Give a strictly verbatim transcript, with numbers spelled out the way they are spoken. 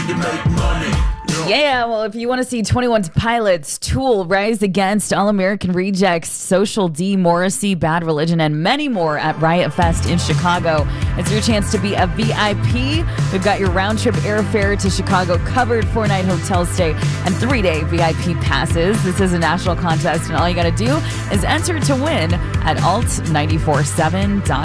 need to make money. Yeah, well, if you want to see twenty-one's Pilots, Tool, Rise Against, All American Rejects, Social D, Morrissey, Bad Religion, and many more at Riot Fest in Chicago, it's your chance to be a V I P. We've got your round-trip airfare to Chicago covered, four-night hotel stay, and three-day V I P passes. This is a national contest, and all you got to do is enter to win at alt nine four seven dot com.